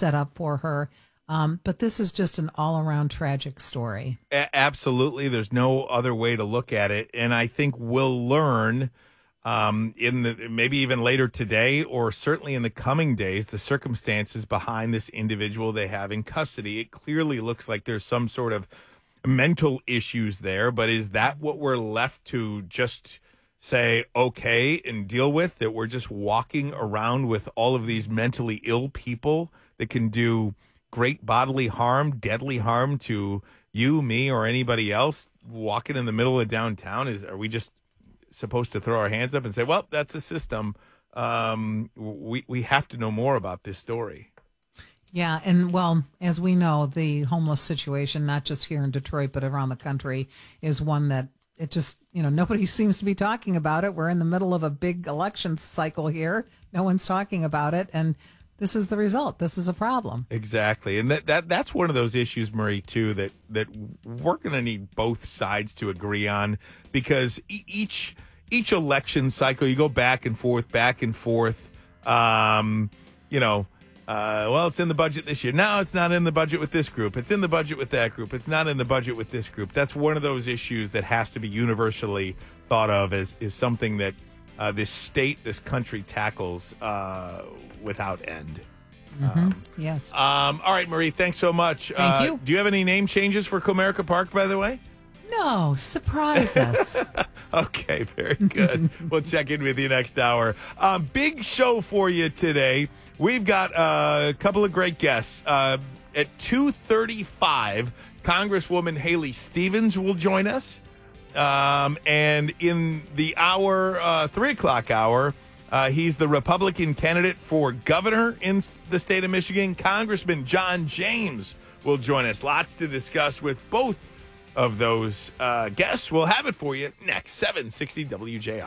set up for her. But this is just an all-around tragic story. Absolutely. There's no other way to look at it. And I think we'll learn maybe even later today, or certainly in the coming days, the circumstances behind this individual they have in custody. It clearly looks like there's some sort of mental issues there, but is that what we're left to just say okay and deal with, that we're just walking around with all of these mentally ill people that can do great bodily harm, deadly harm to you, me, or anybody else walking in the middle of downtown? Are we just supposed to throw our hands up and say, well, that's a system? We have to know more about this story. Yeah, and well, as we know, the homeless situation, not just here in Detroit, but around the country, is one that it just, nobody seems to be talking about it. We're in the middle of a big election cycle here. No one's talking about it, and this is the result. This is a problem. Exactly. And that's one of those issues, Marie, too, that we're going to need both sides to agree on, because each election cycle, you go back and forth. Well, it's in the budget this year. No, it's not in the budget with this group. It's in the budget with that group. It's not in the budget with this group. That's one of those issues that has to be universally thought of as something that this country tackles without end. Yes. All right, Marie, thanks so much. Thank you. Do you have any name changes for Comerica Park, by the way? No, surprise us. Okay, very good. We'll check in with you next hour. Big show for you today. We've got a couple of great guests. At 2:35, Congresswoman Haley Stevens will join us. And in the 3 o'clock hour, he's the Republican candidate for governor in the state of Michigan. Congressman John James will join us. Lots to discuss with both of those guests. We'll have it for you next. 760 WJR.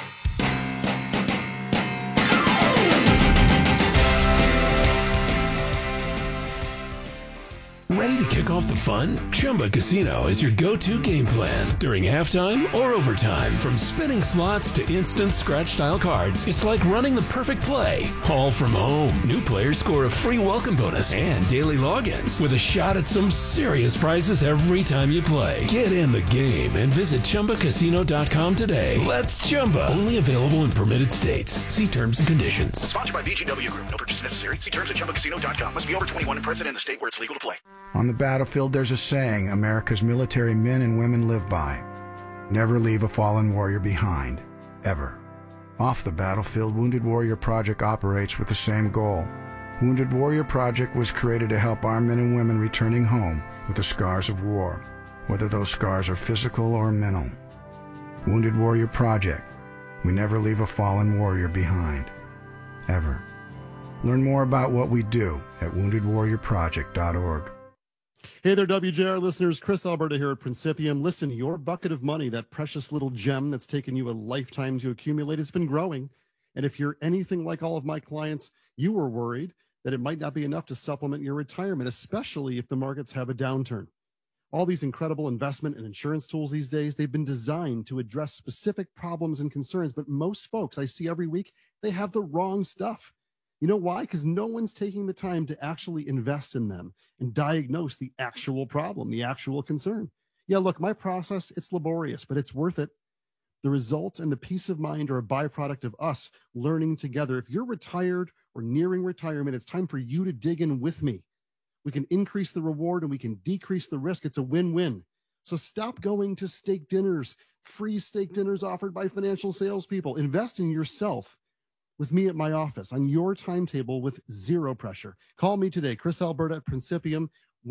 Ready to kick off the fun? Chumba Casino is your go-to game plan during halftime or overtime. From spinning slots to instant scratch-style cards, it's like running the perfect play, all from home. New players score a free welcome bonus and daily logins with a shot at some serious prizes every time you play. Get in the game and visit ChumbaCasino.com today. Let's Chumba. Only available in permitted states. See terms and conditions. Sponsored by VGW Group. No purchase necessary. See terms at ChumbaCasino.com. Must be over 21 and present in the state where it's legal to play. On the battlefield, there's a saying America's military men and women live by. Never leave a fallen warrior behind, ever. Off the battlefield, Wounded Warrior Project operates with the same goal. Wounded Warrior Project was created to help our men and women returning home with the scars of war, whether those scars are physical or mental. Wounded Warrior Project. We never leave a fallen warrior behind, ever. Learn more about what we do at woundedwarriorproject.org. Hey there, WJR listeners. Chris Alberta here at Principium. Listen, your bucket of money, that precious little gem that's taken you a lifetime to accumulate, has been growing. And if you're anything like all of my clients, you were worried that it might not be enough to supplement your retirement, especially if the markets have a downturn. All these incredible investment and insurance tools these days, they've been designed to address specific problems and concerns. But most folks I see every week, they have the wrong stuff. You know why? Because no one's taking the time to actually invest in them and diagnose the actual problem, the actual concern. Yeah, look, my process, it's laborious, but it's worth it. The results and the peace of mind are a byproduct of us learning together. If you're retired or nearing retirement, it's time for you to dig in with me. We can increase the reward and we can decrease the risk. It's a win-win. So stop going to steak dinners, free steak dinners offered by financial salespeople. Invest in yourself with me at my office on your timetable with zero pressure. Call me today, Chris Alberta at Principium,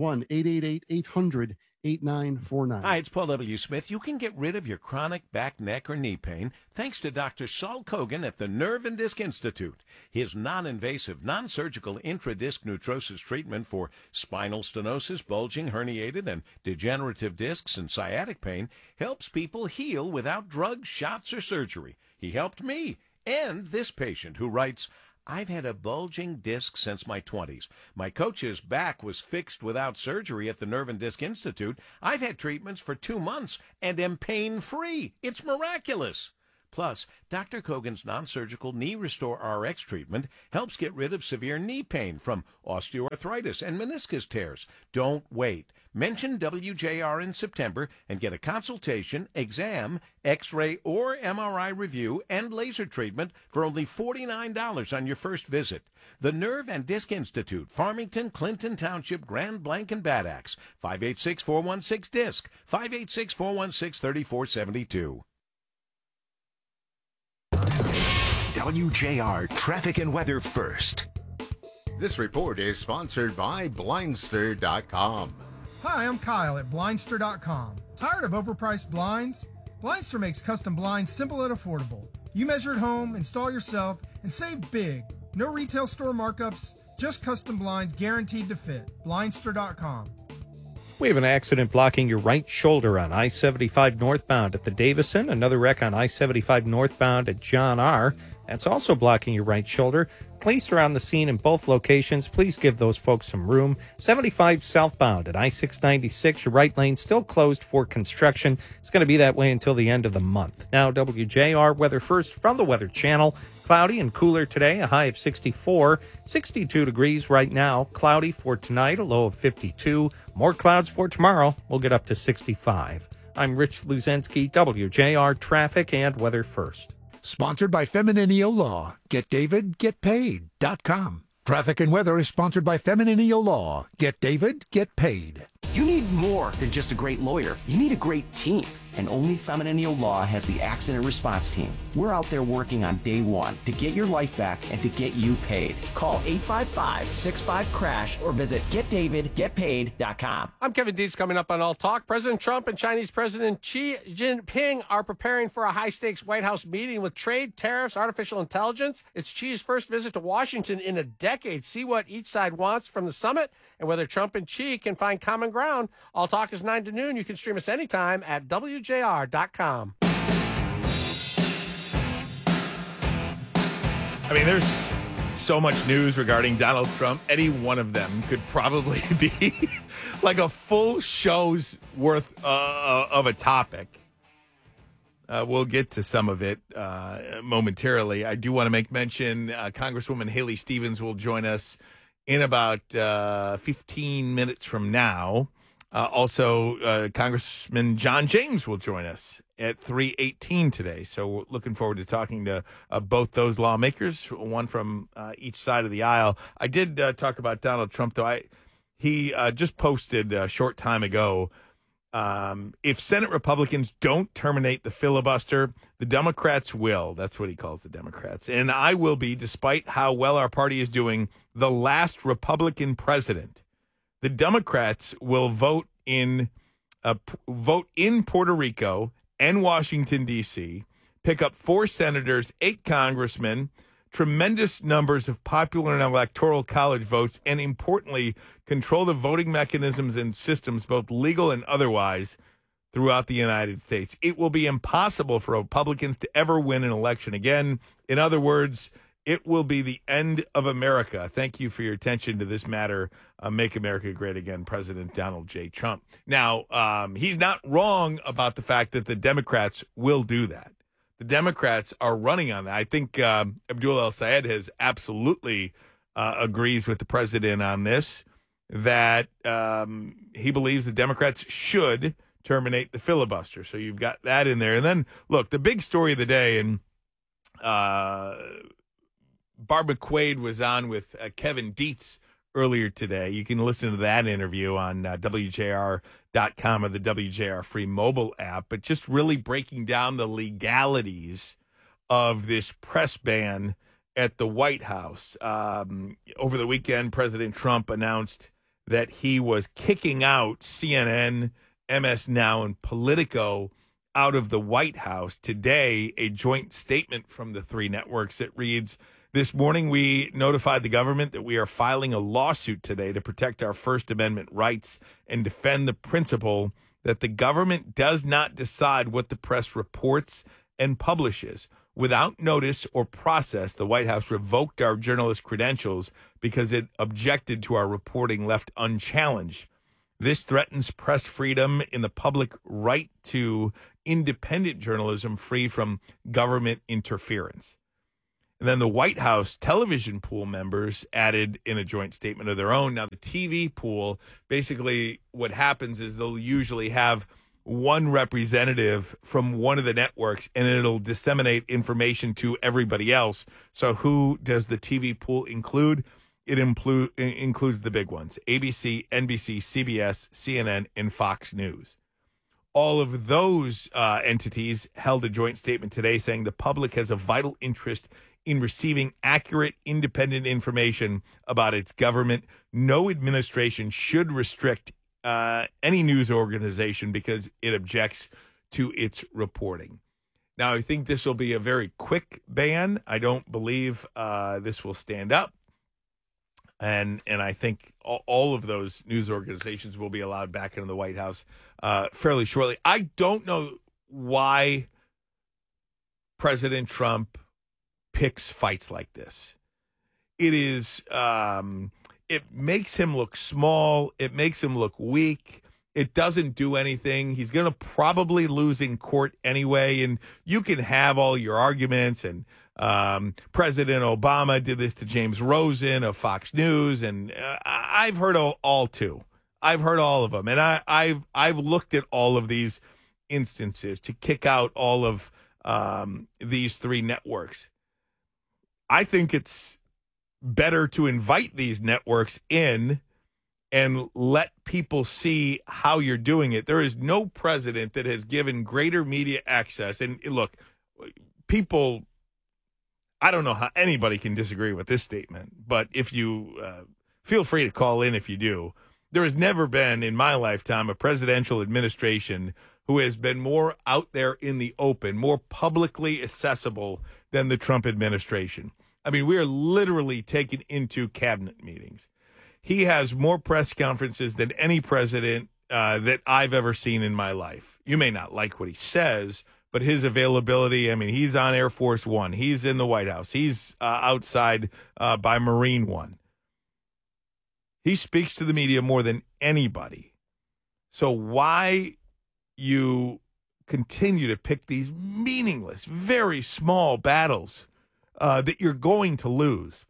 1-888-800-8949. Hi, it's Paul W. Smith. You can get rid of your chronic back, neck, or knee pain thanks to Dr. Saul Kogan at the Nerve and Disc Institute. His non-invasive, non-surgical intradisc neutrosis treatment for spinal stenosis, bulging, herniated, and degenerative discs and sciatic pain helps people heal without drugs, shots, or surgery. He helped me. And this patient who writes, I've had a bulging disc since my 20s. My coach's back was fixed without surgery at the Nerve and Disc Institute. I've had treatments for 2 months and am pain-free. It's miraculous. Plus, Dr. Kogan's non-surgical Knee Restore RX treatment helps get rid of severe knee pain from osteoarthritis and meniscus tears. Don't wait. Mention WJR in September and get a consultation, exam, X-ray, or MRI review and laser treatment for only $49 on your first visit. The Nerve and Disc Institute, Farmington, Clinton Township, Grand Blanc, and Bad Axe, 586-416-DISC, 586-416-3472. WJR Traffic and Weather First. This report is sponsored by Blindster.com. Hi, I'm Kyle at Blindster.com. Tired of overpriced blinds? Blindster makes custom blinds simple and affordable. You measure at home, install yourself, and save big. No retail store markups, just custom blinds guaranteed to fit. Blindster.com. We have an accident blocking your right shoulder on I-75 northbound at the Davison. Another wreck on I-75 northbound at John R. That's also blocking your right shoulder. Police are on the scene in both locations. Please give those folks some room. 75 southbound at I-696. Your right lane still closed for construction. It's going to be that way until the end of the month. Now, WJR Weather First from the Weather Channel. Cloudy and cooler today, a high of 64. 62 degrees right now. Cloudy for tonight, a low of 52. More clouds for tomorrow. We'll get up to 65. I'm Rich Luzensky, WJR Traffic and Weather First. Sponsored by Femininio Law. GetDavidGetPaid.com. Traffic and Weather is sponsored by Femininio Law. Get David, get paid. You need more than just a great lawyer. You need a great team. And only Femininio Law has the accident response team. We're out there working on day one to get your life back and to get you paid. Call 855-65-CRASH or visit GetDavidGetPaid.com. I'm Kevin Dietz. Coming up on All Talk, President Trump and Chinese President Xi Jinping are preparing for a high-stakes White House meeting with trade, tariffs, artificial intelligence. It's Xi's first visit to Washington in a decade. See what each side wants from the summit and whether Trump and Xi can find common ground. All Talk is 9 to noon. You can stream us anytime at WJR.com. I mean, there's so much news regarding Donald Trump. Any one of them could probably be like a full show's worth of a topic. We'll get to some of it momentarily. I do want to make mention Congresswoman Haley Stevens will join us in about 15 minutes from now. Also, Congressman John James will join us at 3:18 today. So we're looking forward to talking to both those lawmakers, one from each side of the aisle. I did talk about Donald Trump, though. He just posted a short time ago, if Senate Republicans don't terminate the filibuster, the Democrats will. That's what he calls the Democrats. And I will be, despite how well our party is doing, the last Republican president. The Democrats will vote in Puerto Rico and Washington, D.C., pick up 4 senators, 8 congressmen, tremendous numbers of popular and electoral college votes, and importantly, control the voting mechanisms and systems, both legal and otherwise, throughout the United States. It will be impossible for Republicans to ever win an election again. In other words, it will be the end of America. Thank you for your attention to this matter. Make America Great Again, President Donald J. Trump. Now, he's not wrong about the fact that the Democrats will do that. The Democrats are running on that. I think Abdul El-Sayed has absolutely agrees with the president on this, that he believes the Democrats should terminate the filibuster. So you've got that in there. And then, look, the big story of the day, and Barbara Quaid was on with Kevin Dietz earlier today. You can listen to that interview on WJR.com or the WJR free mobile app, but just really breaking down the legalities of this press ban at the White House. Over the weekend, President Trump announced that he was kicking out CNN, MS Now, and Politico out of the White House. Today, a joint statement from the 3 networks that reads, "This morning, we notified the government that we are filing a lawsuit today to protect our First Amendment rights and defend the principle that the government does not decide what the press reports and publishes. Without notice or process, the White House revoked our journalist credentials because it objected to our reporting left unchallenged. This threatens press freedom and the public right to independent journalism free from government interference. And then the White House television pool members added in a joint statement of their own. Now, the TV pool, basically what happens is they'll usually have one representative from one of the networks, and it'll disseminate information to everybody else. So who does the TV pool include? It includes the big ones: ABC, NBC, CBS, CNN, and Fox News. All of those entities held a joint statement today saying the public has a vital interest in receiving accurate, independent information about its government. No administration should restrict any news organization because it objects to its reporting. Now, I think this will be a very quick ban. I don't believe this will stand up. And I think all of those news organizations will be allowed back into the White House fairly shortly. I don't know why President Trump picks fights like this. It is, it makes him look small. It makes him look weak. It doesn't do anything. He's going to probably lose in court anyway. And you can have all your arguments. And President Obama did this to James Rosen of Fox News. And I've heard all too. I've heard all of them. And I've looked at all of these instances to kick out all of these three networks. I think it's better to invite these networks in and let people see how you're doing it. There is no president that has given greater media access. And look, people, I don't know how anybody can disagree with this statement, but if you feel free to call in if you do. There has never been in my lifetime a presidential administration who has been more out there in the open, more publicly accessible than the Trump administration. I mean, we are literally taken into cabinet meetings. He has more press conferences than any president that I've ever seen in my life. You may not like what he says, but his availability, I mean, he's on Air Force One. He's in the White House. He's outside by Marine One. He speaks to the media more than anybody. So why you continue to pick these meaningless, very small battles that you're going to lose.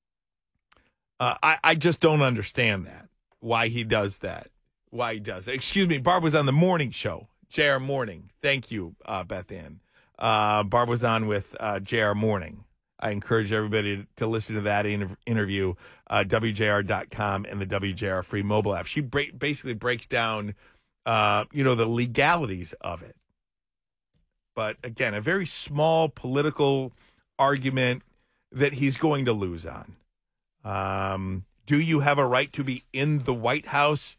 I just don't understand that, why he does that, why he does that. Excuse me, Barb was on the morning show, JR Morning. Thank you, Beth Ann. Barb was on with JR Morning. I encourage everybody to listen to that interview, WJR.com and the WJR free mobile app. She basically breaks down, the legalities of it. But again, a very small political argument that he's going to lose on. Do you have a right to be in the White House?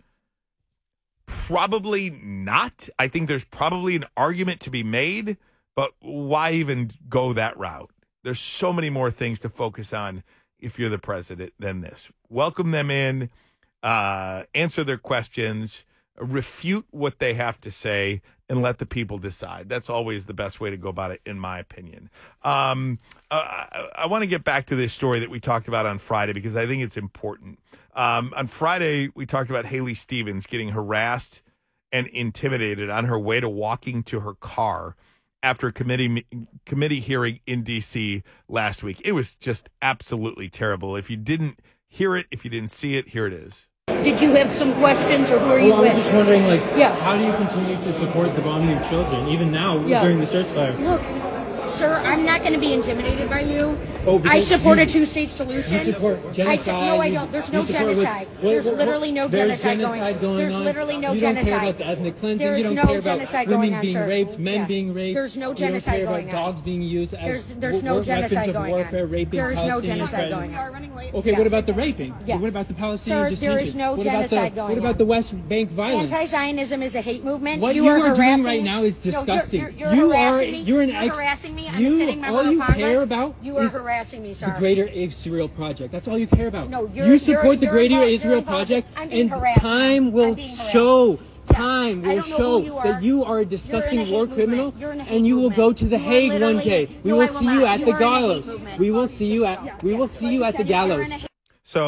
Probably not. I think there's probably an argument to be made, but why even go that route? There's so many more things to focus on if you're the president than this. Welcome them in, answer their questions, refute what they have to say, and let the people decide. That's always the best way to go about it, in my opinion. I want to get back to this story that we talked about on Friday because I think it's important. On Friday, we talked about Haley Stevens getting harassed and intimidated on her way to walking to her car after a committee hearing in D.C. last week. It was just absolutely terrible. If you didn't hear it, if you didn't see it, here it is. Did you have some questions, or who are you with? I was just wondering, how do you continue to support the bombing of children, even now during the search fire? Look, sir, I'm not going to be intimidated by you. I support a two-state solution. You support genocide? No, I don't. There's no genocide. There's literally no genocide going on. There's literally no genocide. You don't care about the ethnic cleansing. There's you don't no care genocide about going women on, being sir. raped, men being raped. There's no genocide you don't care going about on. dogs being used as There's no genocide going warfare, on. raping There's no Palestinians. genocide going on. Okay, what about the raping? Yeah. What about the Palestinian Sir, detention? there is no genocide going on. What about the West Bank violence? Anti-Zionism is a hate movement. What you are doing right now is disgusting. You're harassing me. I'm a sitting member of Congress. All you care about you are harassing me, sir. The Greater Israel Project. That's all you care about. No, you support the Greater Israel Project, and time will show. Time will show that you are a disgusting war criminal, and you will go to the Hague one day. We will see you at the gallows. We will see you at the gallows. So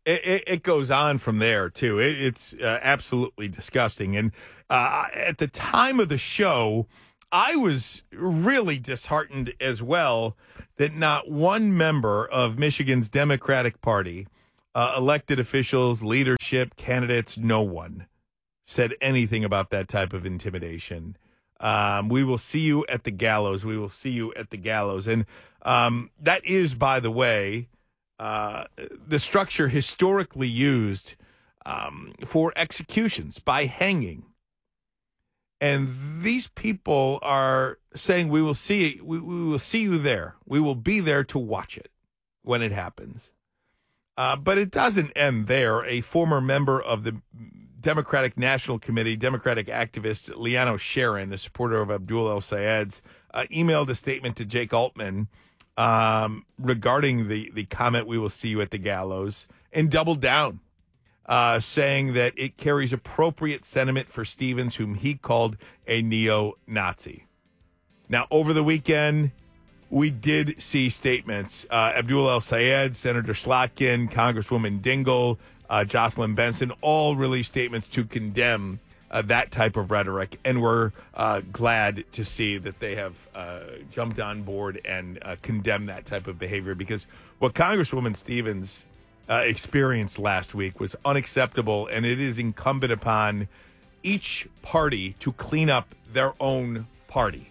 it goes on from there, too. It's absolutely disgusting. And at the time of the show, I was really disheartened as well that not one member of Michigan's Democratic Party, elected officials, leadership, candidates, no one said anything about that type of intimidation. We will see you at the gallows. We will see you at the gallows. And that is, by the way, the structure historically used for executions by hanging. And these people are saying, we will see you there. We will be there to watch it when it happens. But it doesn't end there. A former member of the Democratic National Committee, Democratic activist Liano Sharon, the supporter of Abdul El-Sayed's, emailed a statement to Jake Altman regarding the comment, we will see you at the gallows, and doubled down, saying that it carries appropriate sentiment for Stevens, whom he called a neo-Nazi. Now, over the weekend, we did see statements. Abdul El-Sayed, Senator Slotkin, Congresswoman Dingell, Jocelyn Benson, all released statements to condemn that type of rhetoric, and we're glad to see that they have jumped on board and condemned that type of behavior, because what Congresswoman Stevens experienced last week was unacceptable, and it is incumbent upon each party to clean up their own party.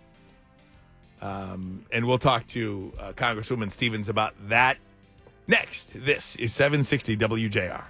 And we'll talk to Congresswoman Stevens about that next. This is 760 WJR.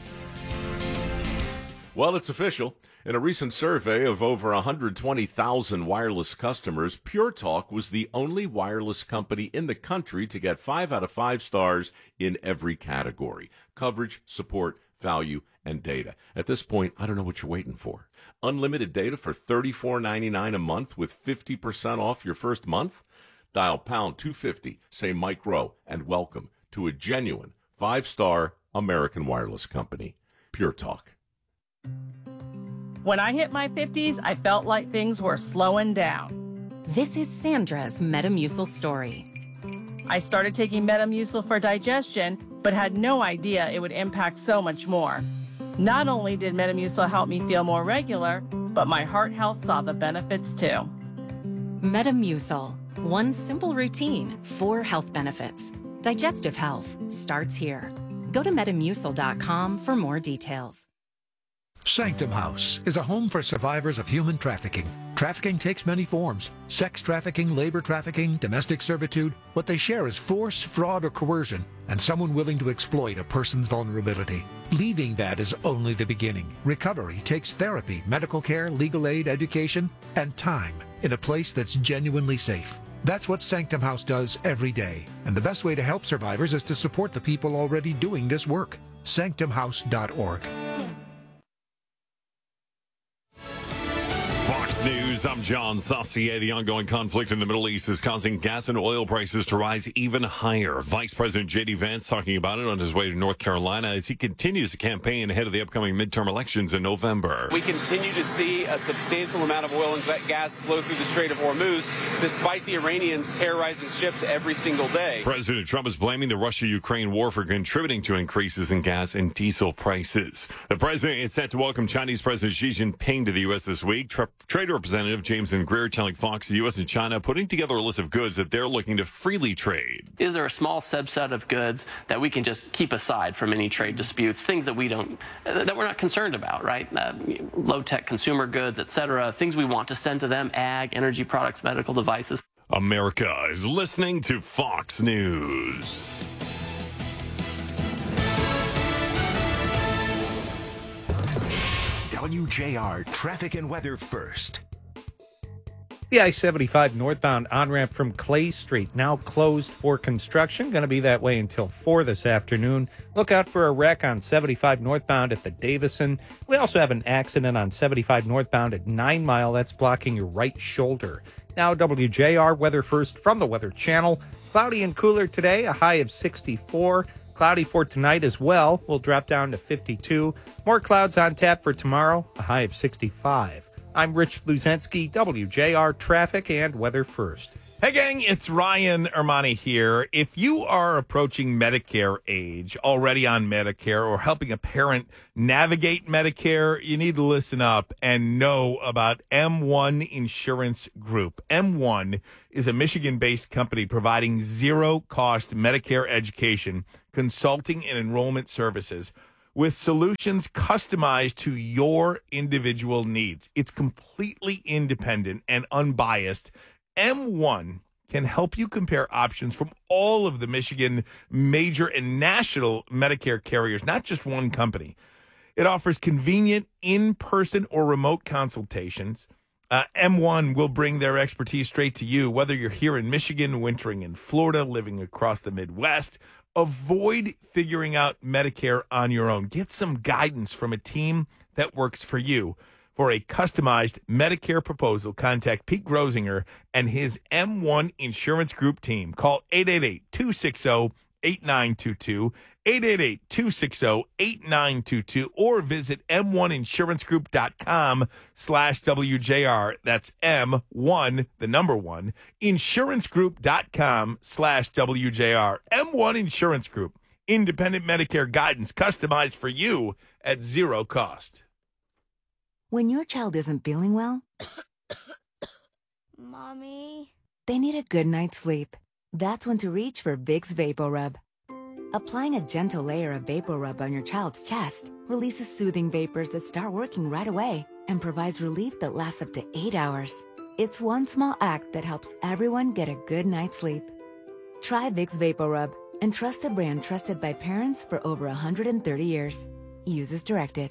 Well, it's official. In a recent survey of over 120,000 wireless customers, Pure Talk was the only wireless company in the country to get 5 out of 5 stars in every category: coverage, support, value, and data. At this point, I don't know what you're waiting for. Unlimited data for $34.99 a month with 50% off your first month? Dial pound 250, say Mike Rowe, and welcome to a genuine 5-star American wireless company. Pure Talk. When I hit my 50s, I felt like things were slowing down. This is Sandra's Metamucil story. I started taking Metamucil for digestion, but had no idea it would impact so much more. Not only did Metamucil help me feel more regular, but my heart health saw the benefits too. Metamucil. One simple routine, 4 health benefits. Digestive health starts here. Go to Metamucil.com for more details. Sanctum House is a home for survivors of human trafficking. Trafficking takes many forms: sex trafficking, labor trafficking, domestic servitude. What they share is force, fraud, or coercion, and someone willing to exploit a person's vulnerability. Leaving that is only the beginning. Recovery takes therapy, medical care, legal aid, education, and time in a place that's genuinely safe. That's what Sanctum House does every day. And the best way to help survivors is to support the people already doing this work. sanctumhouse.org. Fox News, I'm John Saucier. The ongoing conflict in the Middle East is causing gas and oil prices to rise even higher. Vice President J.D. Vance talking about it on his way to North Carolina as he continues to campaign ahead of the upcoming midterm elections in November. We continue to see a substantial amount of oil and gas flow through the Strait of Hormuz, despite the Iranians terrorizing ships every single day. President Trump is blaming the Russia-Ukraine war for contributing to increases in gas and diesel prices. The president is set to welcome Chinese President Xi Jinping to the U.S. this week. Trade Representative Jameson Greer telling Fox the U.S. and China putting together a list of goods that they're looking to freely trade. Is there a small subset of goods that we can just keep aside from any trade disputes, things that we're not concerned about, right? Low-tech consumer goods, et cetera, things we want to send to them, ag, energy products, medical devices. America is listening to Fox News. WJR traffic and weather first. The I-75 northbound on-ramp from Clay Street now closed for construction. Going to be that way until 4 this afternoon. Look out for a wreck on 75 northbound at the Davison. We also have an accident on 75 northbound at 9 Mile. That's blocking your right shoulder. Now WJR weather first from the Weather Channel. Cloudy and cooler today, a high of 64. Cloudy for tonight as well. We'll drop down to 52. More clouds on tap for tomorrow, a high of 65. I'm Rich Luzensky, WJR Traffic and Weather First. Hey, gang, it's Ryan Ermani here. If you are approaching Medicare age, already on Medicare, or helping a parent navigate Medicare, you need to listen up and know about M1 Insurance Group. M1 is a Michigan-based company providing zero-cost Medicare education, consulting, and enrollment services with solutions customized to your individual needs. It's completely independent and unbiased. M1 can help you compare options from all of the Michigan major and national Medicare carriers, not just one company. It offers convenient in-person or remote consultations. M1 will bring their expertise straight to you, whether you're here in Michigan, wintering in Florida, living across the Midwest. Avoid figuring out Medicare on your own. Get some guidance from a team that works for you. For a customized Medicare proposal, contact Pete Grosinger and his M1 Insurance Group team. Call 888-260-8922, 888-260-8922, or visit m1insurancegroup.com/WJR. That's M1, the number one, insurancegroup.com/WJR. M1 Insurance Group, independent Medicare guidance customized for you at zero cost. When your child isn't feeling well, Mommy? they need a good night's sleep. That's when to reach for Vicks VapoRub. Applying a gentle layer of VapoRub on your child's chest releases soothing vapors that start working right away and provides relief that lasts up to 8 hours. It's one small act that helps everyone get a good night's sleep. Try Vicks VapoRub and trust a brand trusted by parents for over 130 years. Use as directed.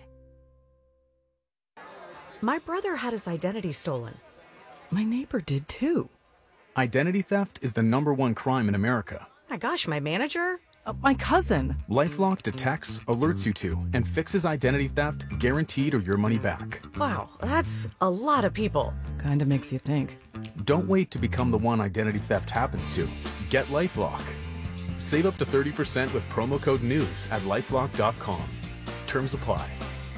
My brother had his identity stolen. My neighbor did too. Identity theft is the #1 crime in America. My gosh, my manager? My cousin. LifeLock detects, alerts you to, and fixes identity theft guaranteed or your money back. Wow, that's a lot of people. Kinda makes you think. Don't wait to become the one identity theft happens to. Get LifeLock. Save up to 30% with promo code NEWS at LifeLock.com. Terms apply.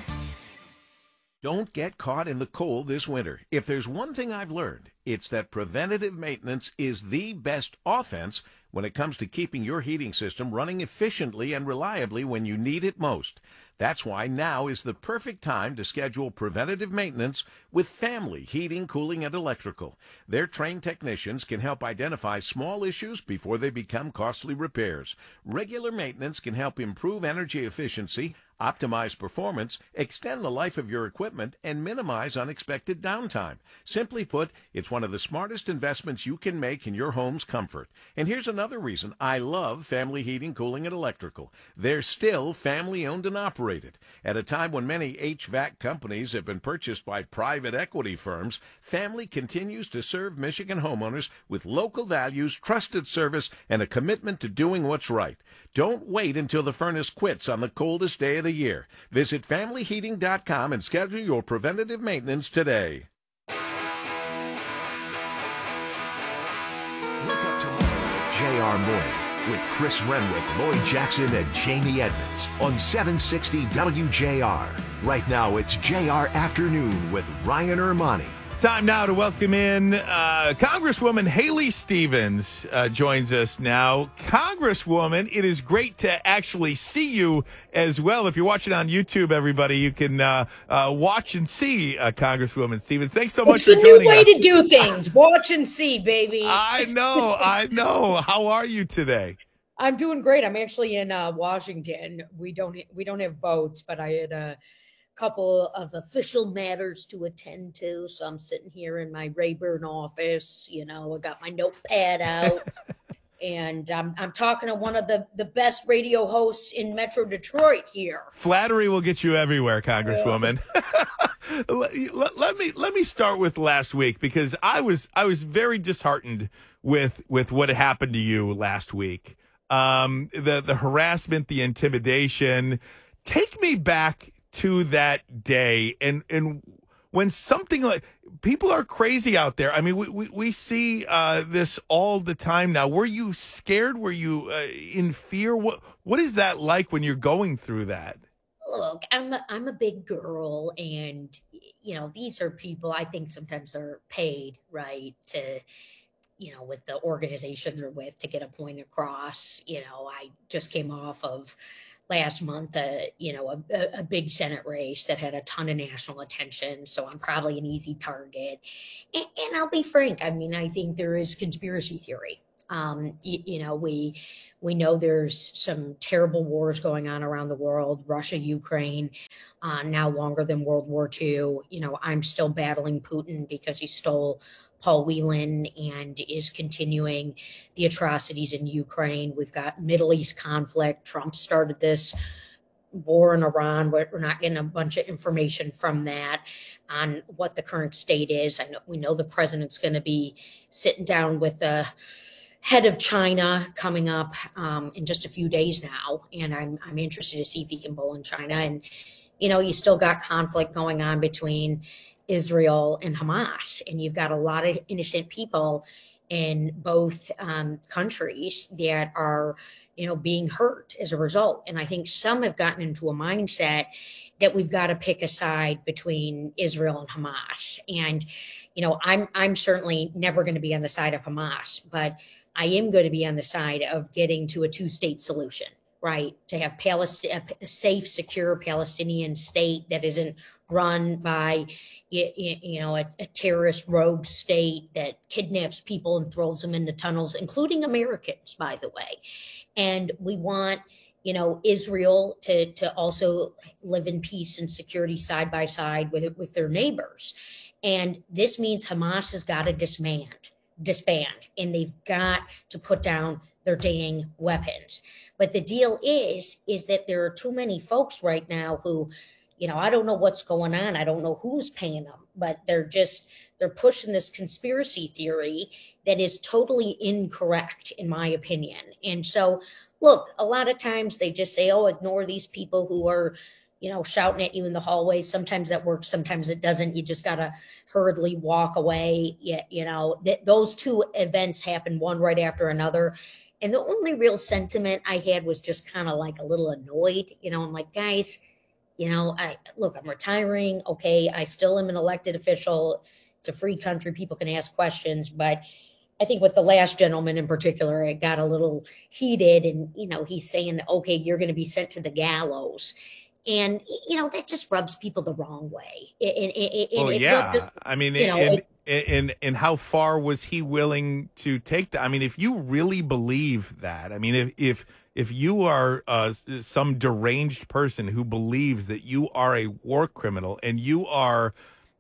Don't get caught in the cold this winter. If there's one thing I've learned, it's that preventative maintenance is the best offense when it comes to keeping your heating system running efficiently and reliably when you need it most. That's why now is the perfect time to schedule preventative maintenance with Family Heating, Cooling, and Electrical. Their trained technicians can help identify small issues before they become costly repairs. Regular maintenance can help improve energy efficiency, optimize performance, extend the life of your equipment, and minimize unexpected downtime. Simply put, it's one of the smartest investments you can make in your home's comfort. And here's another reason I love Family Heating, Cooling, and Electrical. They're still family-owned and operated. At a time when many HVAC companies have been purchased by private equity firms, Family continues to serve Michigan homeowners with local values, trusted service, and a commitment to doing what's right. Don't wait until the furnace quits on the coldest day of the year. Visit FamilyHeating.com and schedule your preventative maintenance today. Wake up tomorrow at JR Morning with Chris Renwick, Lloyd Jackson, and Jamie Edmonds on 760 WJR. Right now, it's JR Afternoon with Ryan Ermani. Time now to welcome in Congresswoman Haley Stevens joins us now. Congresswoman, it is great to actually see you as well. If you're watching on YouTube, everybody, you can watch and see Congresswoman Stevens. Thanks so much for joining us. It's the new way to do things. Watch and see, baby. I know. How are you today? I'm doing great. I'm actually in Washington. We don't have votes, but I had a couple of official matters to attend to, so I'm sitting here in my Rayburn office. You know, I got my notepad out, and I'm talking to one of the best radio hosts in Metro Detroit here. Flattery will get you everywhere, Congresswoman. Let me start with last week, because I was very disheartened with what happened to you last week. The harassment, the intimidation. Take me back to that day, and when something like, people are crazy out there. I mean, we see this all the time now. Were you scared? Were you in fear? What is that like when you're going through that? Look, I'm a big girl, and you know, these are people I think sometimes are paid, right, to with the organization they're with to get a point across. I just came off of last month, a big Senate race that had a ton of national attention. So I'm probably an easy target. And I'll be frank. I mean, I think there is conspiracy theory. We know there's some terrible wars going on around the world, Russia, Ukraine, now longer than World War II. I'm still battling Putin because he stole Paul Whelan and is continuing the atrocities in Ukraine. We've got Middle East conflict. Trump started this war in Iran. We're not getting a bunch of information from that on what the current state is. We know the president's going to be sitting down with the head of China coming up in just a few days now, and I'm interested to see if he can bowl in China. And you still got conflict going on between Israel and Hamas, and you've got a lot of innocent people in both countries that are being hurt as a result. And I think some have gotten into a mindset that we've got to pick a side between Israel and Hamas. And I'm certainly never going to be on the side of Hamas, but I am going to be on the side of getting to a two-state solution, right? To have a safe, secure Palestinian state that isn't run by, a terrorist rogue state that kidnaps people and throws them into tunnels, including Americans, by the way. And we want, Israel to also live in peace and security side by side with their neighbors. And this means Hamas has got to disband, and they've got to put down their dang weapons. But the deal is that there are too many folks right now who, I don't know what's going on. I don't know who's paying them, but they're pushing this conspiracy theory that is totally incorrect, in my opinion. And so, look, a lot of times they just say, oh, ignore these people who are, shouting at you in the hallways. Sometimes that works. Sometimes it doesn't. You just got to hurriedly walk away. Those two events happened one right after another. And the only real sentiment I had was just kind of like a little annoyed. I'm like, guys, I'm retiring. Okay. I still am an elected official. It's a free country. People can ask questions, but I think with the last gentleman in particular, it got a little heated, and, he's saying, okay, you're going to be sent to the gallows. And, that just rubs people the wrong way. And how far was he willing to take that? I mean, if you really believe that, I mean, if you are some deranged person who believes that you are a war criminal and you are,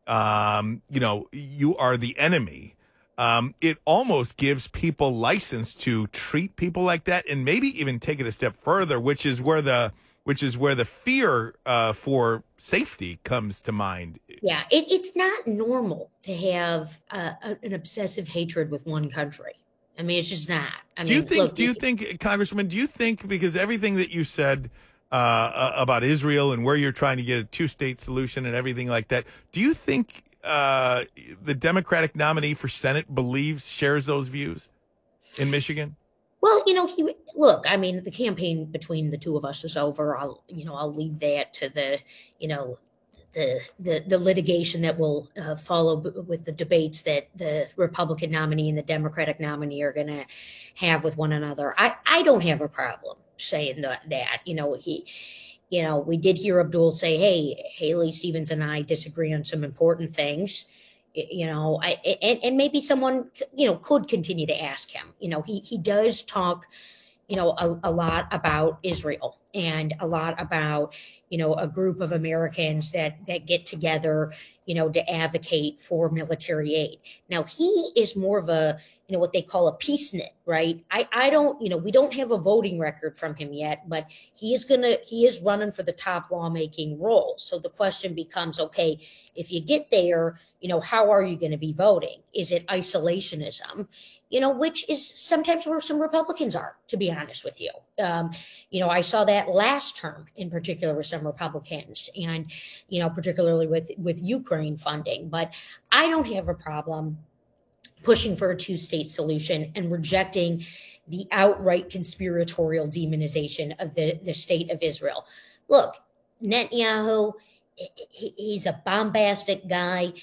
you are the enemy, it almost gives people license to treat people like that, and maybe even take it a step further, which is where the fear for safety comes to mind. Yeah, it's not normal to have an obsessive hatred with one country. I mean, it's just not. Do you think, Congresswoman, because everything that you said about Israel and where you're trying to get a two-state solution and everything like that, do you think the Democratic nominee for Senate shares those views in Michigan? Well, the campaign between the two of us is over. I'll leave that to the litigation that will follow with the debates that the Republican nominee and the Democratic nominee are going to have with one another. I don't have a problem saying that. We did hear Abdul say, hey, Haley Stevens and I disagree on some important things. And maybe someone, could continue to ask him. He does talk, a lot about Israel and a lot about, a group of Americans that get together, to advocate for military aid. Now, he is more of a, what they call a peacenik, right? I don't, we don't have a voting record from him yet, but he is running for the top lawmaking role. So the question becomes, okay, if you get there, how are you going to be voting? Is it isolationism? Which is sometimes where some Republicans are, to be honest with you. I saw that last term in particular with some Republicans and, particularly with Ukraine funding. But I don't have a problem pushing for a two-state solution and rejecting the outright conspiratorial demonization of the state of Israel. Look, Netanyahu, he's a bombastic guy.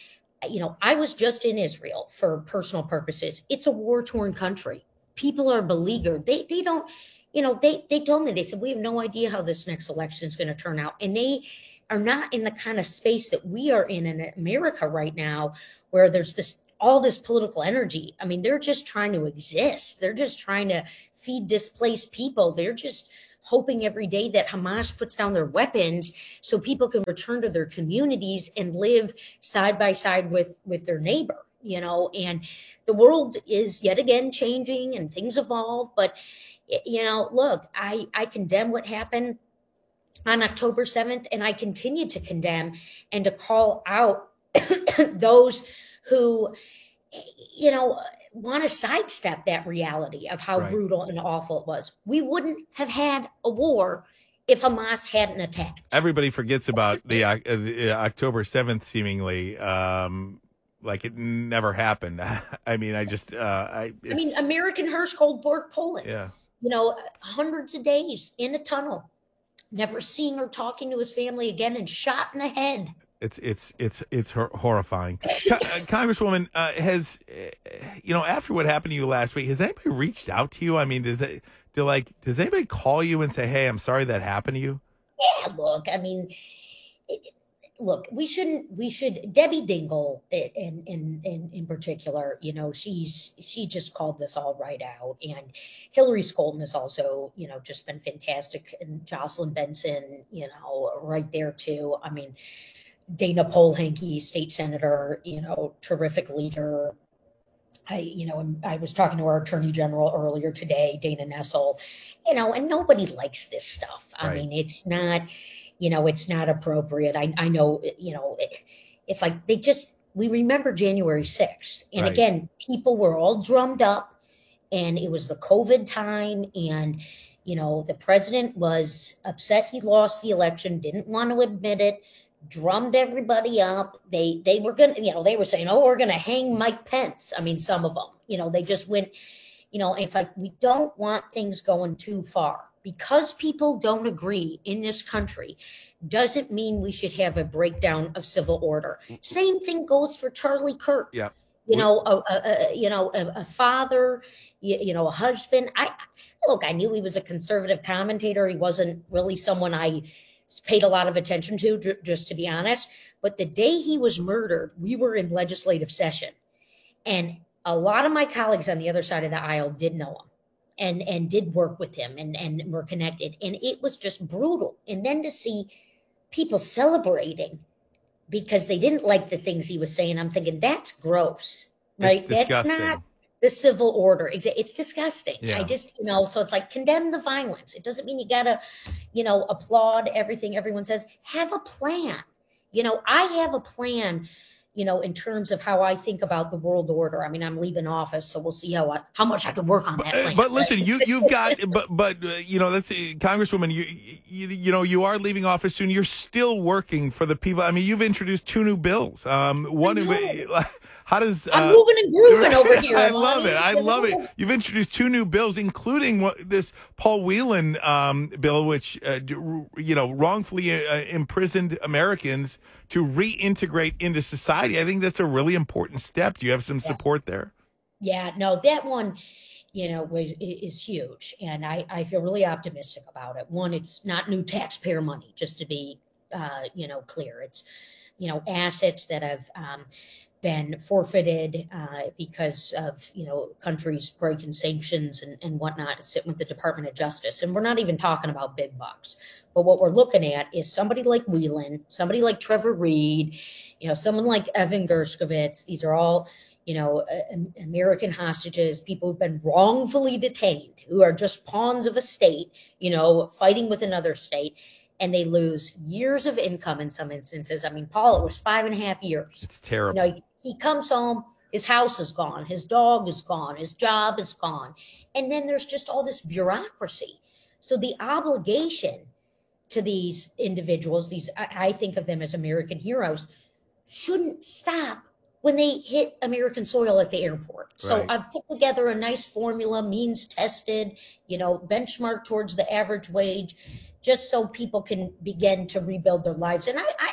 I was just in Israel for personal purposes. It's a war-torn country. People are beleaguered. They don't, they told me, they said, we have no idea how this next election is going to turn out. And they are not in the kind of space that we are in America right now, where there's all this political energy. I mean, they're just trying to exist. They're just trying to feed displaced people. They're just hoping every day that Hamas puts down their weapons so people can return to their communities and live side by side with their neighbor, and the world is yet again changing and things evolve. But, look, I condemn what happened on October 7th, and I continue to condemn and to call out those who, want to sidestep that reality of how brutal and awful it was. We wouldn't have had a war if Hamas hadn't attacked. Everybody forgets about the October 7th, seemingly, like it never happened. I mean, American Hirsch Goldberg, Poland. Yeah. Hundreds of days in a tunnel, never seeing or talking to his family again, and shot in the head. It's horrifying. Congresswoman, after what happened to you last week, has anybody reached out to you? I mean, does anybody call you and say, "Hey, I'm sorry that happened to you"? Yeah, look, we should, Debbie Dingell in particular, she just called this all right out. And Hillary Scholten has also, just been fantastic. And Jocelyn Benson, right there too. I mean, Dana Polehanke, state senator, terrific leader. I was talking to our attorney general earlier today, Dana Nessel, and nobody likes this stuff. I mean, it's not, it's not appropriate. I know, it's like we remember January 6th. And again, people were all drummed up, and it was the COVID time. And, the president was upset he lost the election, didn't want to admit it, drummed everybody up. They were going to, they were saying, we're going to hang Mike Pence. I mean, some of them, they just went, it's like, we don't want things going too far. Because people don't agree in this country doesn't mean we should have a breakdown of civil order. Same thing goes for Charlie Kirk. Yeah. A father, a husband. I knew he was a conservative commentator. He wasn't really someone I paid a lot of attention to, just to be honest. But the day he was murdered, we were in legislative session. And a lot of my colleagues on the other side of the aisle did know him and did work with him and were connected. And it was just brutal. And then to see people celebrating because they didn't like the things he was saying, I'm thinking, that's gross, right? That's not the civil order. It's disgusting. Yeah. I just, so it's like, condemn the violence. It doesn't mean you gotta, applaud everything everyone says. Have a plan. I have a plan, in terms of how I think about the world order. I mean, I'm leaving office, so we'll see how much I can work on that plan. But listen, you've got, but that's Congresswoman. You are leaving office soon. You're still working for the people. I mean, you've introduced 2 new bills. How does I'm moving and grooving over here? I love it. I love it. You've introduced 2 new bills, including this Paul Whelan bill, which wrongfully imprisoned Americans to reintegrate into society. I think that's a really important step. Do you have some support there? Yeah, no, that one, is huge, and I feel really optimistic about it. One, it's not new taxpayer money, just to be clear. It's assets that have been forfeited because of, countries breaking sanctions and whatnot, sitting with the Department of Justice. And we're not even talking about big bucks. But what we're looking at is somebody like Whelan, somebody like Trevor Reed, someone like Evan Gershkovich. These are all, American hostages, people who've been wrongfully detained, who are just pawns of a state, fighting with another state. And they lose years of income in some instances. I mean, Paul, it was 5.5 years. It's terrible. He comes home, his house is gone, his dog is gone, his job is gone. And then there's just all this bureaucracy. So the obligation to these individuals, I think of them as American heroes, shouldn't stop when they hit American soil at the airport. So right. I've put together a nice formula, means tested, benchmark towards the average wage, just so people can begin to rebuild their lives. And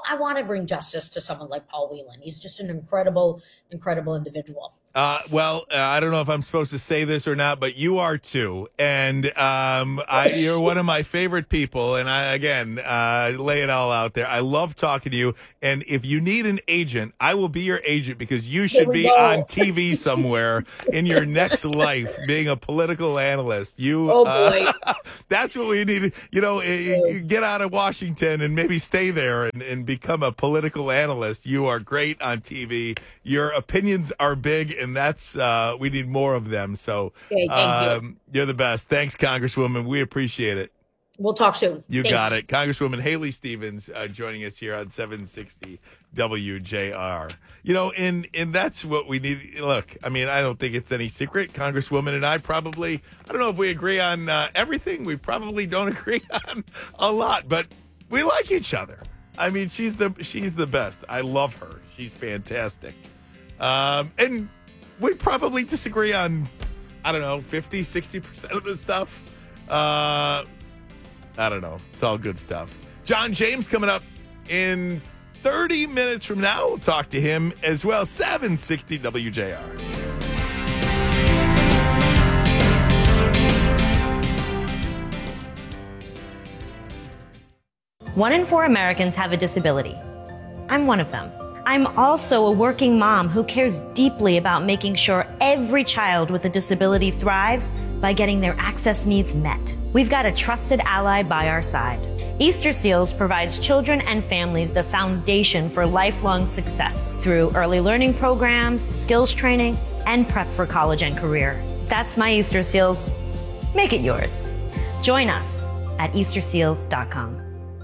I want to bring justice to someone like Paul Whelan. He's just an incredible individual. Well, I don't know if I'm supposed to say this or not, but you are too. And you're one of my favorite people. And I, again, lay it all out there. I love talking to you. And if you need an agent, I will be your agent, because you should be on TV somewhere in your next life, being a political analyst. Oh, boy. That's what we need. Get out of Washington and maybe stay there and become a political analyst. You are great on TV. Your opinions are big. And that's we need more of them. So thank you. You're the best. Thanks, Congresswoman. We appreciate it. We'll talk soon. You got it. Congresswoman Haley Stevens joining us here on 760 WJR. And that's what we need. Look, I mean, I don't think it's any secret. Congresswoman and I don't know if we agree on everything. We probably don't agree on a lot, but we like each other. I mean, she's the best. I love her. She's fantastic. And we probably disagree on, 50, 60% of the stuff. I don't know. It's all good stuff. John James coming up in 30 minutes from now. We'll talk to him as well. 760 WJR. One in 4 Americans have a disability. I'm one of them. I'm also a working mom who cares deeply about making sure every child with a disability thrives by getting their access needs met. We've got a trusted ally by our side. Easter Seals provides children and families the foundation for lifelong success through early learning programs, skills training, and prep for college and career. That's my Easter Seals. Make it yours. Join us at easterseals.com.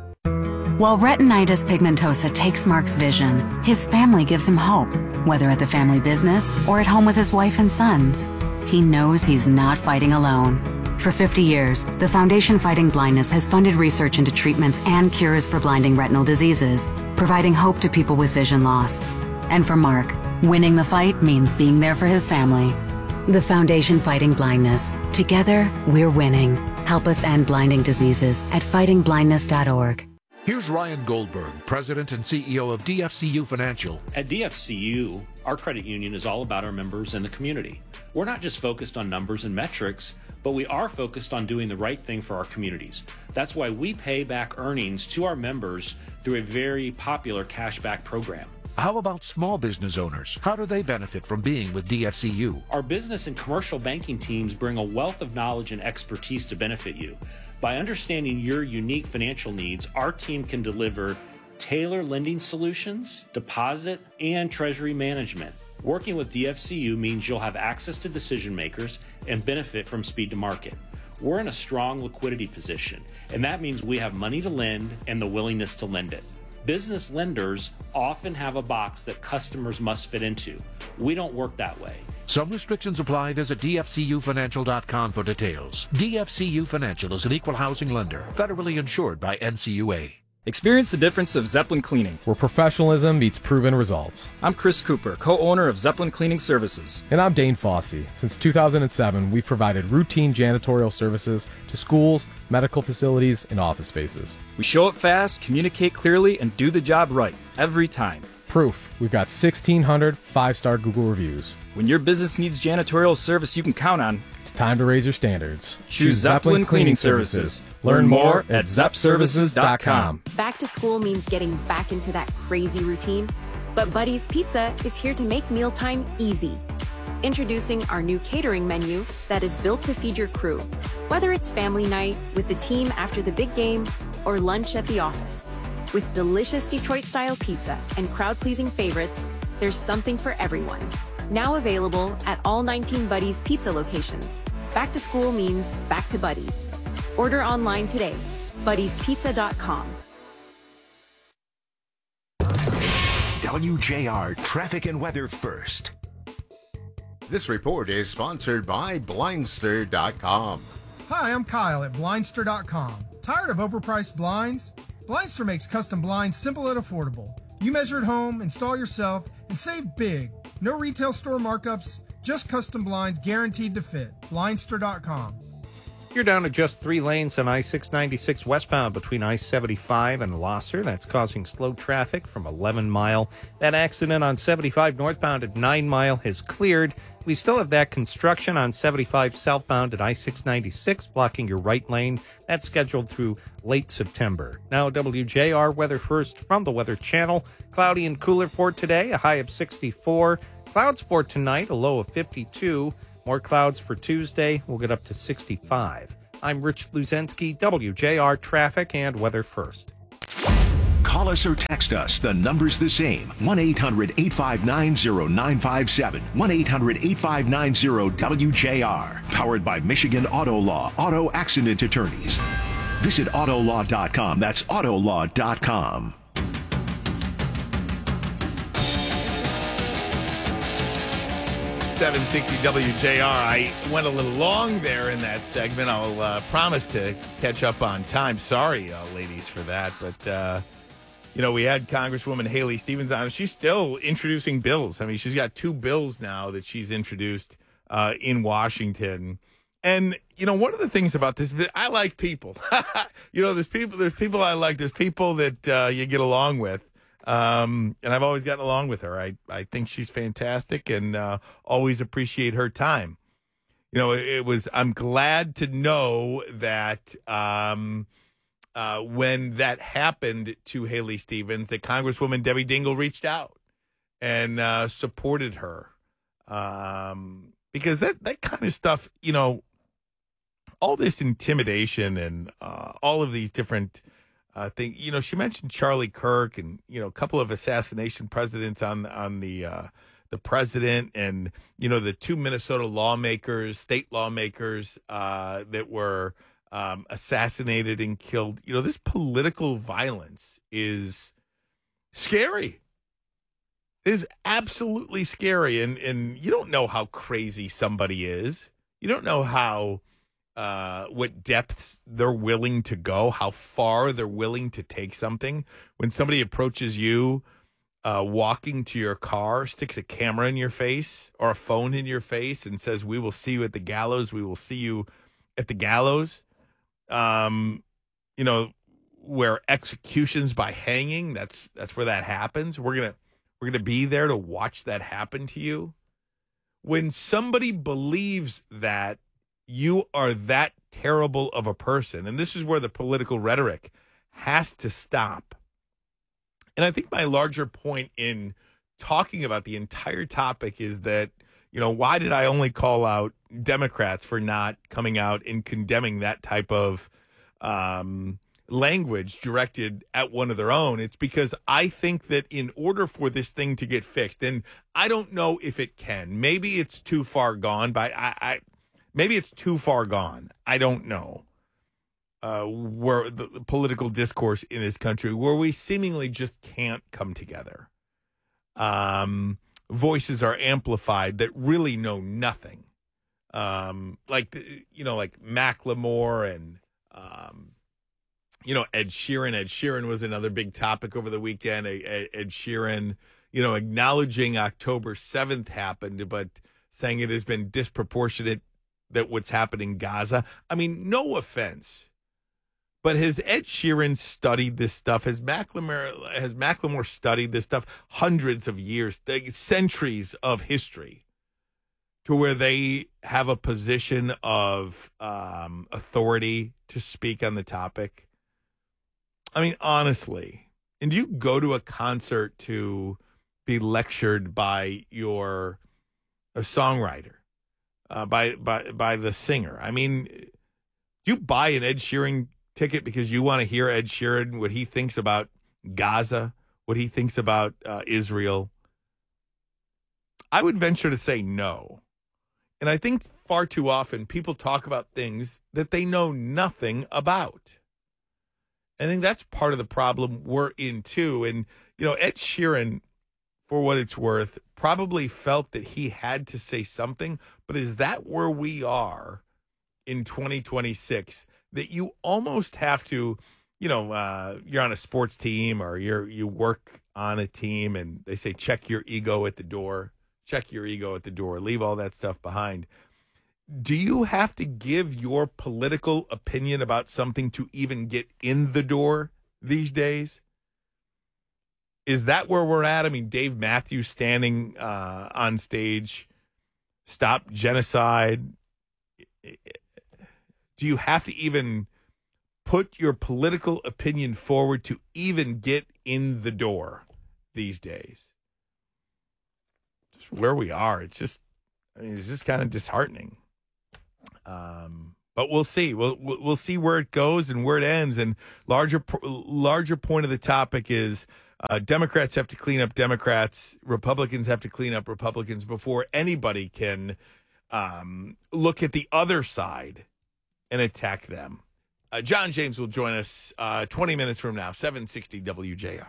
While retinitis pigmentosa takes Mark's vision, his family gives him hope, whether at the family business or at home with his wife and sons. He knows he's not fighting alone. For 50 years, the Foundation Fighting Blindness has funded research into treatments and cures for blinding retinal diseases, providing hope to people with vision loss. And for Mark, winning the fight means being there for his family. The Foundation Fighting Blindness. Together, we're winning. Help us end blinding diseases at fightingblindness.org. Here's Ryan Goldberg, President and CEO of DFCU Financial. At DFCU, our credit union is all about our members and the community. We're not just focused on numbers and metrics, but we are focused on doing the right thing for our communities. That's why we pay back earnings to our members through a very popular cashback program. How about small business owners? How do they benefit from being with DFCU? Our business and commercial banking teams bring a wealth of knowledge and expertise to benefit you. By understanding your unique financial needs, our team can deliver tailored lending solutions, deposit, and treasury management. Working with DFCU means you'll have access to decision makers and benefit from speed to market. We're in a strong liquidity position, and that means we have money to lend and the willingness to lend it. Business lenders often have a box that customers must fit into. We don't work that way. Some restrictions apply. Visit dfcufinancial.com for details. DFCU Financial is an equal housing lender, federally insured by NCUA. Experience the difference of Zeppelin Cleaning, where professionalism meets proven results. I'm Chris Cooper, co-owner of Zeppelin Cleaning Services. And I'm Dane Fossey. Since 2007, we've provided routine janitorial services to schools, medical facilities, and office spaces. We show up fast, communicate clearly, and do the job right, every time. Proof. We've got 1,600 five-star Google reviews. When your business needs janitorial service you can count on, it's time to raise your standards. Choose Zeppelin Cleaning Services. Learn more at zeppservices.com. Back to school means getting back into that crazy routine, but Buddy's Pizza is here to make mealtime easy. Introducing our new catering menu that is built to feed your crew, whether it's family night, with the team after the big game, or lunch at the office. With delicious Detroit-style pizza and crowd-pleasing favorites, there's something for everyone. Now available at all 19 Buddy's Pizza locations. Back to school means back to Buddy's. Order online today. Buddy'sPizza.com. WJR Traffic and Weather First. This report is sponsored by Blindster.com. Hi, I'm Kyle at Blindster.com. Tired of overpriced blinds? Blindster makes custom blinds simple and affordable. You measure at home, install yourself, and save big. No retail store markups, just custom blinds guaranteed to fit. Blindster.com. You're down to just 3 lanes on I-696 westbound between I-75 and Losser. That's causing slow traffic from 11 Mile. That accident on 75 northbound at 9 Mile has cleared. We still have that construction on 75 southbound at I-696 blocking your right lane. That's scheduled through late September. Now WJR weather first from the Weather Channel. Cloudy and cooler for today, a high of 64. Clouds for tonight, a low of 52. More clouds for Tuesday. We'll get up to 65. I'm Rich Luzensky, WJR Traffic and Weather First. Call us or text us. The number's the same. 1-800-859-0957. 1-800-859-0WJR. Powered by Michigan Auto Law. Auto Accident Attorneys. Visit Autolaw.com. That's Autolaw.com. 760 WJR. I went a little long there in that segment. I'll promise to catch up on time. Sorry, ladies, for that. But, we had Congresswoman Haley Stevens on. She's still introducing bills. I mean, she's got 2 bills now that she's introduced in Washington. And, one of the things about this, I like people. There's people I like. There's people that you get along with. And I've always gotten along with her. I think she's fantastic and always appreciate her time. I'm glad to know that when that happened to Haley Stevens, that Congresswoman Debbie Dingell reached out and supported her. Because that kind of stuff, all this intimidation and all of these different thing, she mentioned Charlie Kirk and, a couple of assassination presidents on the president and, the 2 Minnesota state lawmakers that were assassinated and killed. This political violence is scary. It is absolutely scary. And you don't know how crazy somebody is. You don't know how what depths they're willing to go, how far they're willing to take something. When somebody approaches you walking to your car, sticks a camera in your face or a phone in your face and says, "We will see you at the gallows. We will see you at the gallows." Where executions by hanging, that's where that happens. We're gonna be there to watch that happen to you. When somebody believes that you are that terrible of a person. And this is where the political rhetoric has to stop. And I think my larger point in talking about the entire topic is that, why did I only call out Democrats for not coming out and condemning that type of language directed at one of their own? It's because I think that in order for this thing to get fixed, and I don't know if it can, maybe it's too far gone, but maybe it's too far gone. I don't know. Where the political discourse in this country, where we seemingly just can't come together. Voices are amplified that really know nothing. Like Macklemore and, Ed Sheeran. Ed Sheeran was another big topic over the weekend. Ed Sheeran, acknowledging October 7th happened, but saying it has been disproportionate that what's happening in Gaza. I mean, no offense, but has Ed Sheeran studied this stuff? Has Macklemore studied this stuff? Hundreds of years, centuries of history, to where they have a position of authority to speak on the topic. I mean, honestly, and do you go to a concert to be lectured by a songwriter? By the singer. I mean, you buy an Ed Sheeran ticket because you want to hear Ed Sheeran, what he thinks about Gaza, what he thinks about Israel. I would venture to say no. And I think far too often people talk about things that they know nothing about. I think that's part of the problem we're in too. And, Ed Sheeran, for what it's worth, probably felt that he had to say something. But is that where we are in 2026? That you almost have to, you're on a sports team or you work on a team and they say, check your ego at the door, leave all that stuff behind. do you have to give your political opinion about something to even get in the door these days? Is that where we're at? I mean, Dave Matthews standing on stage, stop genocide. Do you have to even put your political opinion forward to even get in the door these days? Just where we are. It's just kind of disheartening. But we'll see. We'll see where it goes and where it ends. And larger point of the topic is Democrats have to clean up Democrats. Republicans have to clean up Republicans before anybody can look at the other side and attack them. John James will join us 20 minutes from now, 760 WJR.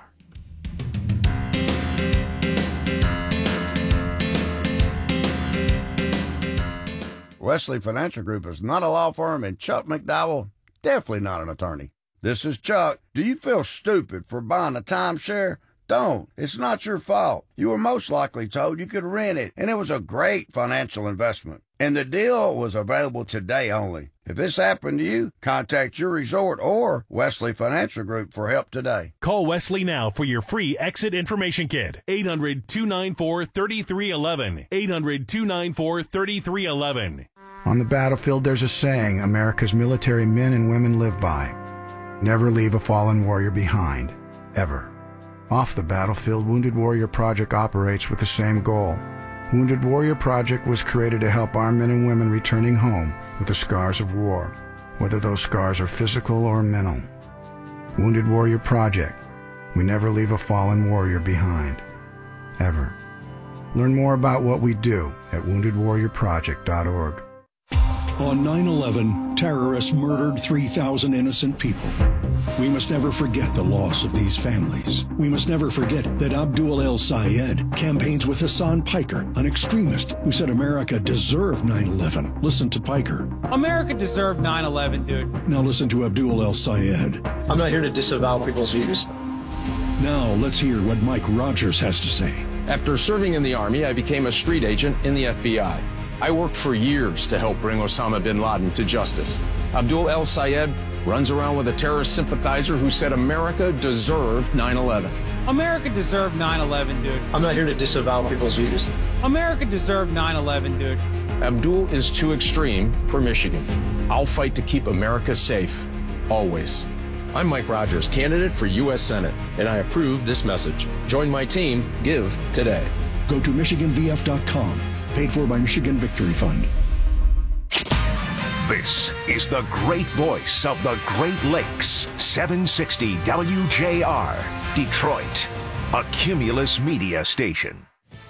Wesley Financial Group is not a law firm, and Chuck McDowell, definitely not an attorney. This is Chuck. Do you feel stupid for buying a timeshare? Don't. It's not your fault. You were most likely told you could rent it, and it was a great financial investment. And the deal was available today only. If this happened to you, contact your resort or Wesley Financial Group for help today. Call Wesley now for your free exit information kit. 800-294-3311. 800-294-3311. On the battlefield, there's a saying America's military men and women live by. Never leave a fallen warrior behind. Ever. Off the battlefield, Wounded Warrior Project operates with the same goal. Wounded Warrior Project was created to help our men and women returning home with the scars of war, whether those scars are physical or mental. Wounded Warrior Project. We never leave a fallen warrior behind. Ever. Learn more about what we do at woundedwarriorproject.org. On 9/11, terrorists murdered 3,000 innocent people. We must never forget the loss of these families. We must never forget that Abdul El-Sayed campaigns with Hassan Piker, an extremist who said America deserved 9/11. Listen to Piker. America deserved 9/11, dude. Now listen to Abdul El-Sayed. I'm not here to disavow people's views. Now let's hear what Mike Rogers has to say. After serving in the Army, I became a street agent in the FBI. I worked for years to help bring Osama bin Laden to justice. Abdul El-Sayed runs around with a terrorist sympathizer who said America deserved 9/11. America deserved 9/11, dude. I'm not here to disavow people's views. America deserved 9/11, dude. Abdul is too extreme for Michigan. I'll fight to keep America safe, always. I'm Mike Rogers, candidate for U.S. Senate, and I approve this message. Join my team. Give today. Go to MichiganVF.com. Paid for by Michigan Victory Fund. This is the great voice of the Great Lakes. 760 WJR, Detroit, a Cumulus Media station.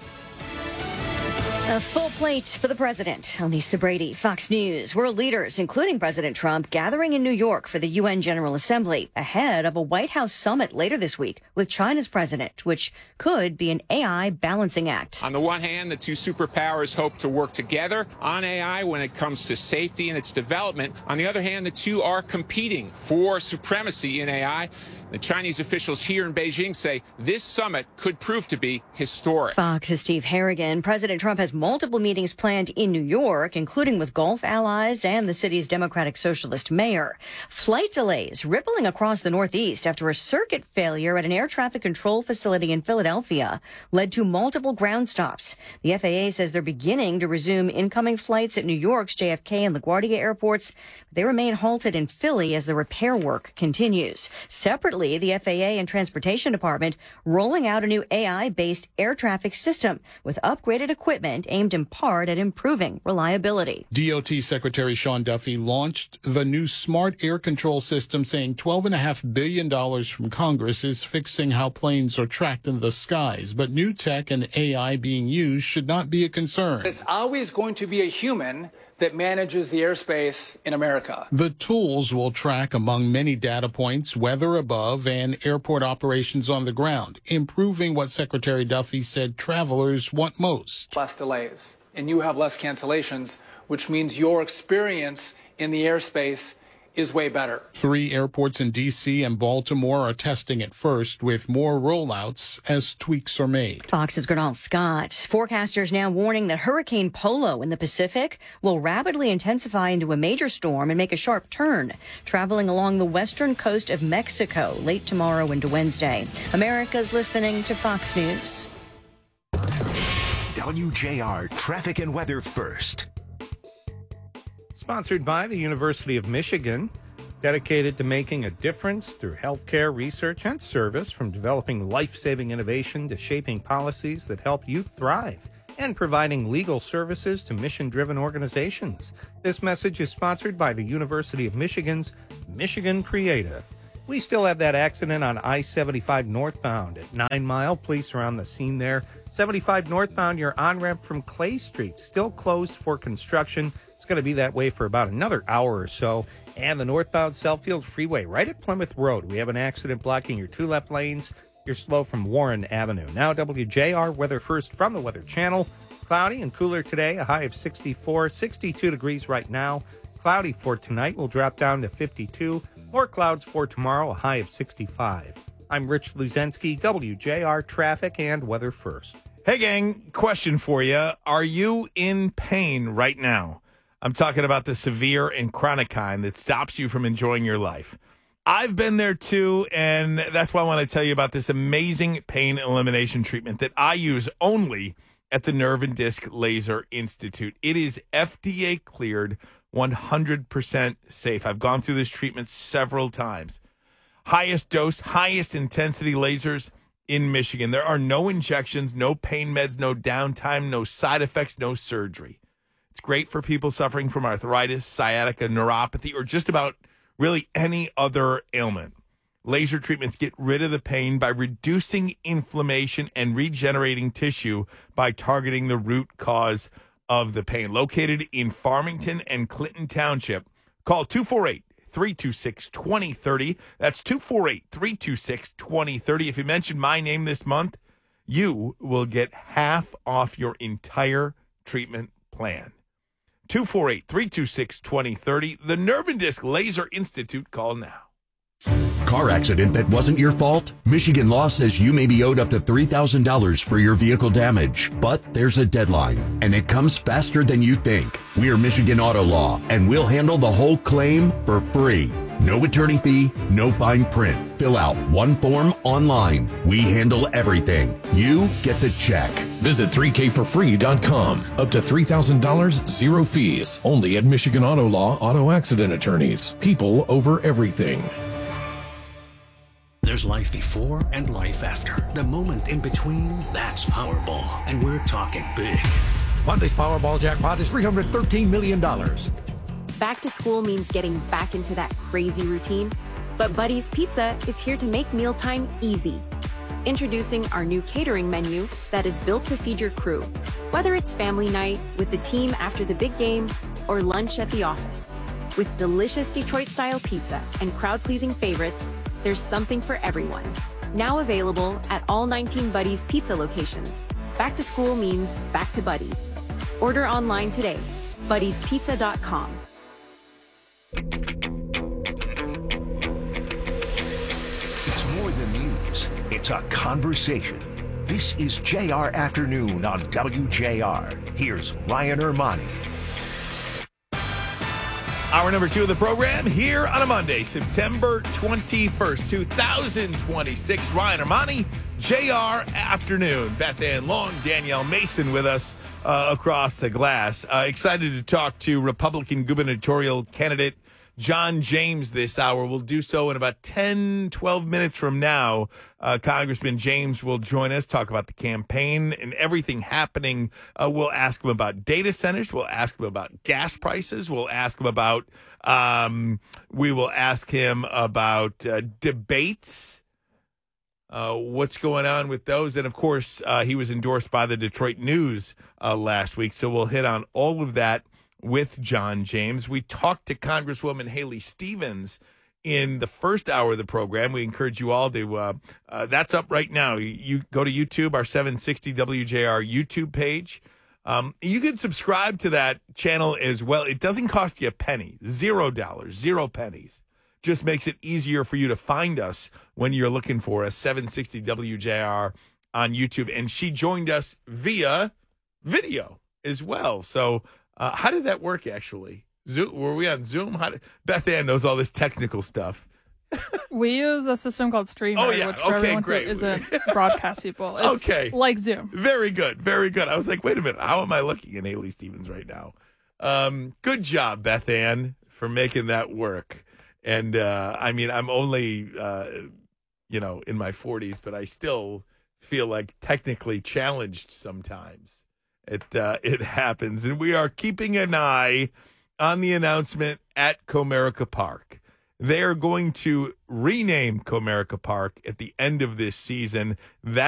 A full plate for the president. Lisa Brady, Fox News. World leaders, including President Trump, gathering in New York for the UN General Assembly ahead of a White House summit later this week with China's president, which could be an AI balancing act. On the one hand, the two superpowers hope to work together on AI when it comes to safety and its development. On the other hand, the two are competing for supremacy in AI. The Chinese officials here in Beijing say this summit could prove to be historic. Fox's Steve Harrigan. President Trump has multiple meetings planned in New York, including with Gulf allies and the city's Democratic Socialist mayor. Flight delays rippling across the Northeast after a circuit failure at an air traffic control facility in Philadelphia led to multiple ground stops. The FAA says they're beginning to resume incoming flights at New York's JFK and LaGuardia airports. They remain halted in Philly as the repair work continues. Separately, the FAA and Transportation Department rolling out a new AI-based air traffic system with upgraded equipment aimed in part at improving reliability. DOT Secretary Sean Duffy launched the new smart air control system, saying $12.5 billion from Congress is fixing how planes are tracked in the skies. But new tech and AI being used should not be a concern. It's always going to be a human that manages the airspace in America. The tools will track, among many data points, weather above and airport operations on the ground, improving what Secretary Duffy said travelers want most. Less delays, and you have less cancellations, which means your experience in the airspace is way better. 3 airports in D.C. and Baltimore are testing it first, with more rollouts as tweaks are made. Fox's Gernal Scott. Forecasters now warning that Hurricane Polo in the Pacific will rapidly intensify into a major storm and make a sharp turn, traveling along the western coast of Mexico late tomorrow into Wednesday. America's listening to Fox News. WJR Traffic and Weather First. Sponsored by the University of Michigan, dedicated to making a difference through healthcare research and service, from developing life-saving innovation to shaping policies that help youth thrive, and providing legal services to mission-driven organizations. This message is sponsored by the University of Michigan's Michigan Creative. We still have that accident on I-75 northbound at 9 Mile. Police are on the scene there. 75 northbound, your on-ramp from Clay Street, still closed for construction. It's going to be that way for about another hour or so. And the northbound Southfield Freeway right at Plymouth Road. We have an accident blocking your 2 left lanes. You're slow from Warren Avenue. Now WJR Weather First from the Weather Channel. Cloudy and cooler today, a high of 64, 62 degrees right now. Cloudy for tonight will drop down to 52. More clouds for tomorrow, a high of 65. I'm Rich Luzensky, WJR Traffic and Weather First. Hey, gang, question for you. Are you in pain right now? I'm talking about the severe and chronic kind that stops you from enjoying your life. I've been there too, and that's why I want to tell you about this amazing pain elimination treatment that I use only at the Nerve and Disc Laser Institute. It is FDA cleared, 100% safe. I've gone through this treatment several times. Highest dose, highest intensity lasers in Michigan. There are no injections, no pain meds, no downtime, no side effects, no surgery. It's great for people suffering from arthritis, sciatica, neuropathy, or just about really any other ailment. Laser treatments get rid of the pain by reducing inflammation and regenerating tissue by targeting the root cause of the pain. Located in Farmington and Clinton Township, call 248-326-2030. That's 248-326-2030. If you mention my name this month, you will get half off your entire treatment plan. 248-326-2030. The Nerve and Disc Laser Institute. Call now. Car accident that wasn't your fault? Michigan law says you may be owed up to $3,000 for your vehicle damage. But there's a deadline, and it comes faster than you think. We're Michigan Auto Law, and we'll handle the whole claim for free. No attorney fee, no fine print. Fill out one form online. We handle everything. You get the check. Visit 3kforfree.com. Up to $3,000, zero fees. Only at Michigan Auto Law Auto Accident Attorneys. People over everything. There's life before and life after. The moment in between, that's Powerball. And we're talking big. Monday's Powerball jackpot is $313 million. Back to school means getting back into that crazy routine, but Buddy's Pizza is here to make mealtime easy. Introducing our new catering menu that is built to feed your crew, whether it's family night, with the team after the big game, or lunch at the office. With delicious Detroit-style pizza and crowd-pleasing favorites, there's something for everyone. Now available at all 19 Buddy's Pizza locations. Back to school means back to Buddy's. Order online today, buddyspizza.com. It's more than news. It's a conversation. This is JR Afternoon on WJR. Here's Ryan Ermani. Hour number 2 of the program here on a Monday, September 21st, 2026. Ryan Ermani, JR Afternoon. Beth Ann Long, Danielle Mason with us across the glass. Excited to talk to Republican gubernatorial candidate John James this hour. We'll do so in about 10, 12 minutes from now. Congressman James will join us, talk about the campaign and everything happening. We'll ask him about data centers. We'll ask him about gas prices. We'll ask him about, debates. What's going on with those? And, of course, he was endorsed by the Detroit News last week. So we'll hit on all of that with John James. We talked to Congresswoman Haley Stevens in the first hour of the program. We encourage you all to, that's up right now. You go to YouTube, our 760 WJR YouTube page. You can subscribe to that channel as well. It doesn't cost you a penny, $0, 0 pennies. Just makes it easier for you to find us when you're looking for us, 760 WJR on YouTube. And she joined us via video as well. So how did that work, actually? Zoom, were we on Zoom? Beth Ann knows all this technical stuff. We use a system called Streamer, which for everyone who isn't broadcast people. It's like Zoom. Very good. Very good. I was like, wait a minute. How am I looking at Haley Stevens right now? Good job, Beth Ann, for making that work. And, I mean, I'm only, in my 40s, but I still feel like technically challenged sometimes. It happens. And we are keeping an eye on the announcement at Comerica Park. They are going to rename Comerica Park at the end of this season. That